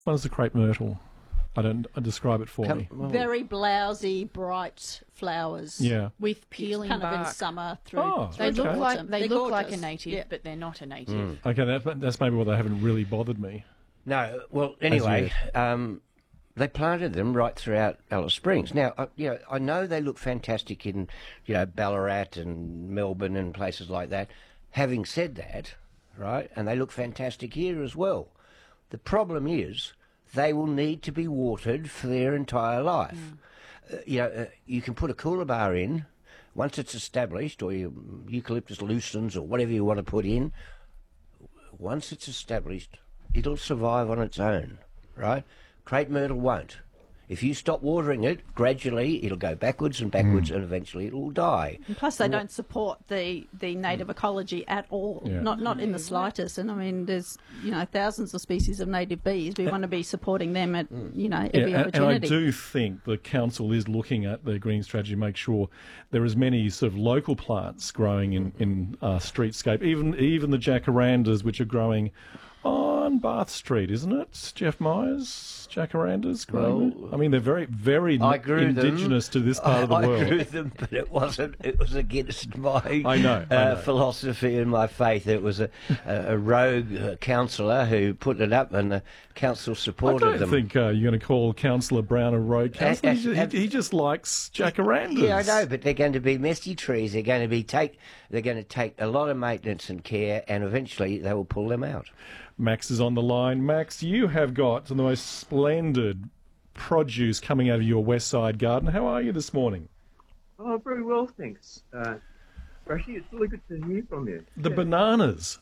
What is the crepe myrtle? Describe it for me. Very blousy, bright flowers. Yeah. With peeling kind bark. of in summer through. Oh, They through look to like autumn. they They're look like a gorgeous. native, Yeah. but they're not a native. Okay, that's maybe why they haven't really bothered me. No, well, anyway, they planted them right throughout Alice Springs. Now, I know they look fantastic in, Ballarat and Melbourne and places like that. Having said that, right, and they look fantastic here as well. The problem is they will need to be watered for their entire life. You can put a coolabah in once it's established, or your eucalyptus lucens or whatever you want to put in. Once it's established, it'll survive on its own, right? Crepe myrtle won't. If you stop watering it, gradually it'll go backwards and backwards, and eventually it will die. And plus, they don't support the native ecology at all, Yeah. not in the slightest. And I mean, there's thousands of species of native bees. We want to be supporting them at every opportunity. And I do think the council is looking at their greening strategy to make sure there are as many sort of local plants growing in streetscape, even the jacarandas, which are growing on Bath Street, isn't it, Jeff Myers? Jacarandas growing there? I mean, they're very, very indigenous to this part of the world. I grew them, but it wasn't. It was against my I know. philosophy and my faith. It was a rogue councillor who put it up, and the council supported them. I don't think you're going to call Councillor Brown a rogue councillor. He just likes jacarandas. Yeah, I know, but they're going to be messy trees. They're going to take a lot of maintenance and care, and eventually they will pull them out. Max is on the line. Max, you have got the most splendid produce coming out of your West Side garden. How are you this morning? Oh, very well, thanks. Brashy, it's really good to hear from you. The bananas.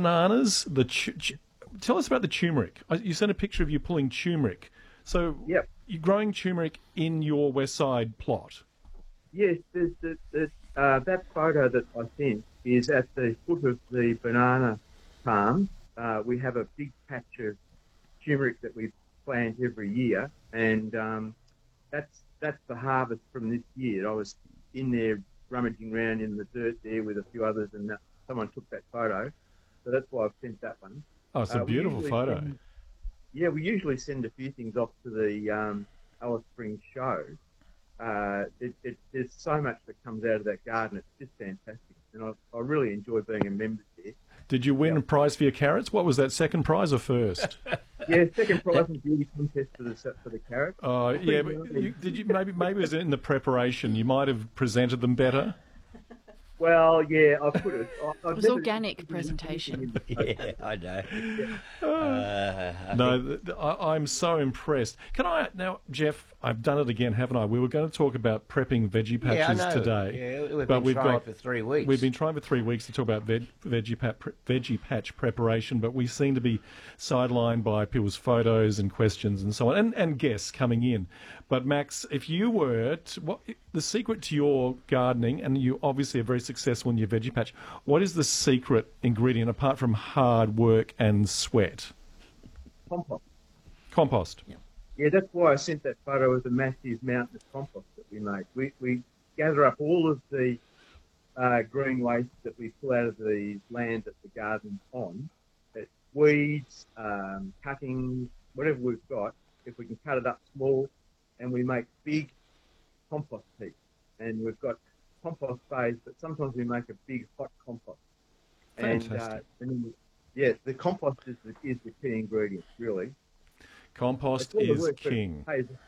Tell us about the turmeric. You sent a picture of you pulling turmeric. So Yep. you're growing turmeric in your West Side plot? Yes, that photo that I sent is at the foot of the banana farm. We have a big patch of turmeric that we plant every year, and that's the harvest from this year. I was in there rummaging around in the dirt there with a few others, and someone took that photo, so that's why I've sent that one. Oh, it's a beautiful photo. We usually send a few things off to the Alice Springs show. There's so much that comes out of that garden. It's just fantastic, and I really enjoy being a member there. Did you win a prize for your carrots? What was that, second prize or first? Yeah, second prize in beauty contest for the carrots. Oh, yeah. But did you maybe it was in the preparation? You might have presented them better. Well, yeah, I put it. It was organic presentation. Yeah, I know. No, I'm so impressed. Can I now, Jeff? I've done it again, haven't I? We were going to talk about prepping veggie patches today. Yeah, we've been trying for 3 weeks. We've been trying for 3 weeks to talk about veggie patch preparation, but we seem to be sidelined by people's photos and questions and so on, and guests coming in. But Max, if you were the secret to your gardening, and you obviously are very successful in your veggie patch, what is the secret ingredient apart from hard work and sweat? Compost. Yeah, that's why I sent that photo of the massive mountain of compost that we make. We gather up all of the green waste that we pull out of the land that the garden's on. It's weeds, cuttings, whatever we've got. If we can cut it up small, and we make big compost heaps. And we've got compost bays, but sometimes we make a big hot compost. Fantastic. And the compost is the key ingredient, really. Compost is king.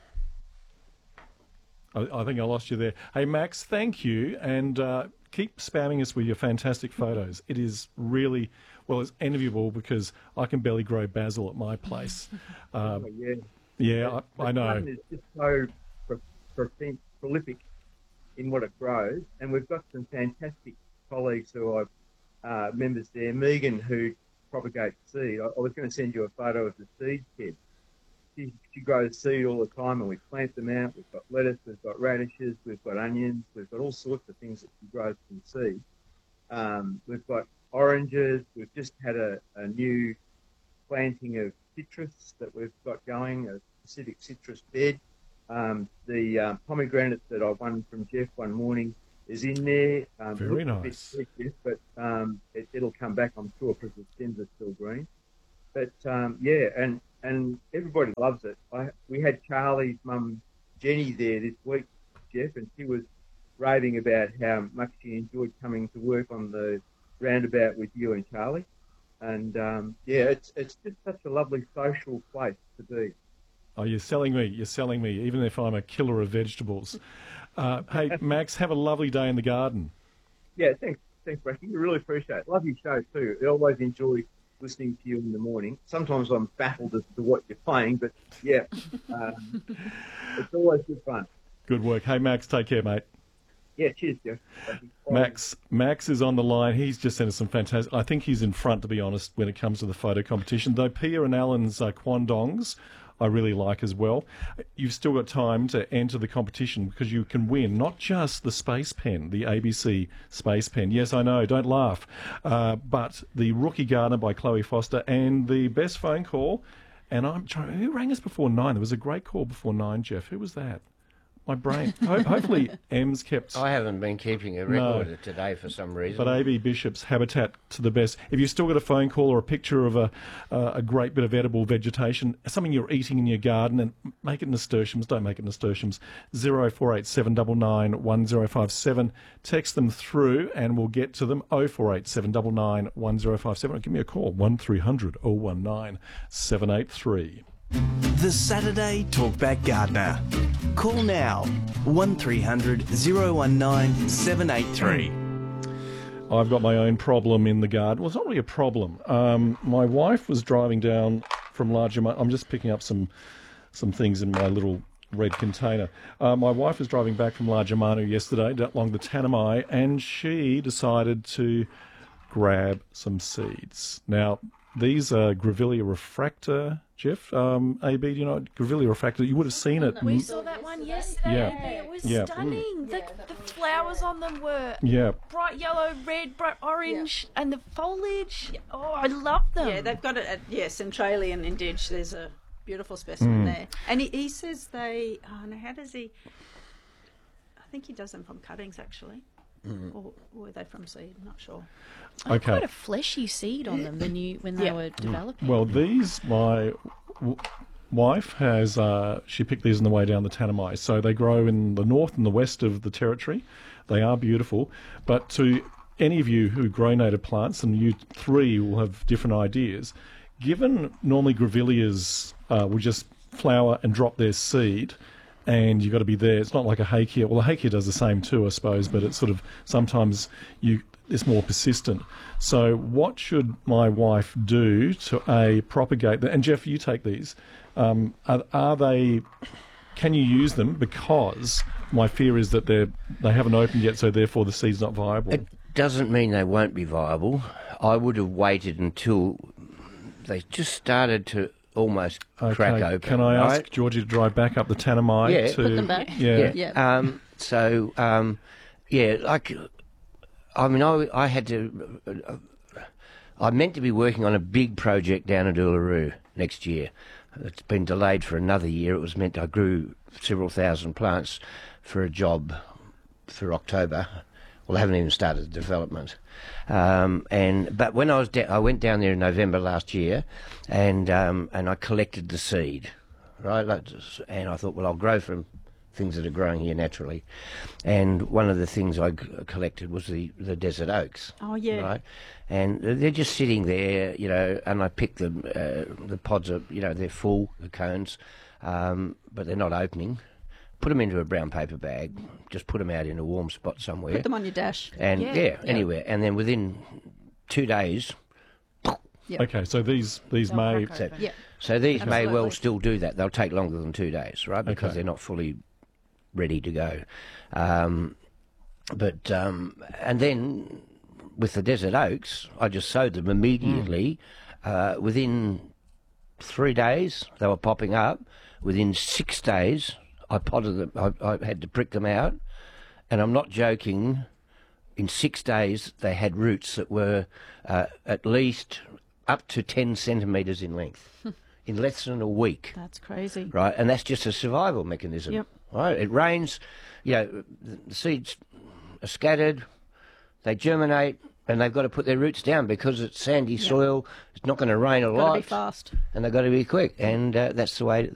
I think I lost you there. Hey, Max, thank you, and keep spamming us with your fantastic photos. It is really, it's enviable because I can barely grow basil at my place. Yeah, I know. The garden is just so prolific in what it grows, and we've got some fantastic colleagues who are members there. Megan, who propagates seed. I was going to send you a photo of the seed kid. She grows seed all the time, and we plant them out. We've got lettuce, we've got radishes, we've got onions, we've got all sorts of things that she grows from seed. We've got oranges. We've just had a new planting of citrus that we've got going, a Pacific citrus bed. The pomegranate that I won from Jeff one morning is in there. Very nice. But it'll come back, I'm sure, because the stems are still green. But and and everybody loves it. We had Charlie's mum, Jenny, there this week, Jeff, and she was raving about how much she enjoyed coming to work on the roundabout with you and Charlie. And it's just such a lovely social place to be. Oh, you're selling me. You're selling me, even if I'm a killer of vegetables. Hey, Max, have a lovely day in the garden. Yeah, thanks, Bracky. We really appreciate it. Love your show too. I always enjoy listening to you in the morning. Sometimes I'm baffled as to what you're playing, but yeah, it's always good fun. Good work. Hey, Max, take care, mate. Yeah, cheers, Jeff. Max is on the line. He's just sent us some fantastic... I think he's in front, to be honest, when it comes to the photo competition. Though Pia and Alan's Kwandongs I really like as well. You've still got time to enter the competition because you can win not just the Space Pen, the ABC Space Pen. Yes, I know, don't laugh. But the Rookie Gardener by Chloe Foster and the best phone call. And I'm trying... Who rang us before 9? There was a great call before 9, Jeff. Who was that? My brain. Hopefully Em's kept... I haven't been keeping a record of today for some reason. But AB Bishop's Habitat to the Best. If you've still got a phone call or a picture of a great bit of edible vegetation, something you're eating in your garden, and make it nasturtiums, don't make it nasturtiums, 048799 1057. Text them through and we'll get to them, 048799 1057. Or give me a call, 1300 019 783. The Saturday Talkback Gardener. Call now, 1300 019 783. I've got my own problem in the garden. Well, it's not really a problem. My wife was driving down from Largemanu. I'm just picking up some things in my little red container. My wife was driving back from Largemanu yesterday along the Tanami, and she decided to grab some seeds. Now, these are Grevillea refracta, Jeff. AB, do you know Grevillea refracta? You would have seen it. We saw that one yesterday. Yeah. It was Yeah. stunning. The flowers on them were Yeah. bright yellow, red, bright orange, and the foliage. Oh, I love them. Yeah, they've got it at Centralian in Didge. There's a beautiful specimen there. And he says they... Oh, no, how does he... I think he does them from cuttings, actually. Or were they from seed? I'm not sure. Quite Okay. a fleshy seed on them when they were developing. Well, these, my wife has, she picked these on the way down the Tanami. So they grow in the north and the west of the territory. They are beautiful. But to any of you who grow native plants, and you three will have different ideas, given normally Grevilleas will just flower and drop their seed, and you've got to be there. It's not like a Hakea. Well, a Hakea does the same too, I suppose, but it's sort of sometimes it's more persistent. So what should my wife do to propagate them? And Jeff, you take these. Are they? Can you use them? Because my fear is that they haven't opened yet, so therefore the seed's not viable. It doesn't mean they won't be viable. I would have waited until they just started to almost crack open. Can I ask Georgie to drive back up the Tanami? Yeah. Put them back. Yeah. I had to... I meant to be working on a big project down at Uluru next year. It's been delayed for another year. It was meant I grew several thousand plants for a job for October. Well, I haven't even started the development. But when I went down there in November last year, and I collected the seed, right? And I thought, well, I'll grow from things that are growing here naturally. And one of the things I collected was the desert oaks. Oh, yeah. Right? And they're just sitting there, and I picked them. The pods are, they're full, the cones, but they're not opening. Put them into a brown paper bag, just put them out in a warm spot somewhere. Put them on your dash. And anywhere. And then within 2 days... Yep. Okay, so these may... So these may well Absolutely. still do that. They'll take longer than 2 days, right? Because they're not fully ready to go. And then with the desert oaks, I just sowed them immediately. Within 3 days, they were popping up. Within 6 days, I potted them. I had to prick them out. And I'm not joking. In 6 days, they had roots that were at least up to 10 centimetres in length. In less than a week. That's crazy. Right, and that's just a survival mechanism. Yep. Right, it rains, the seeds are scattered, they germinate, and they've got to put their roots down because it's sandy soil. It's not going to rain a Got to lot, be fast. and they've got to be quick. And that's the way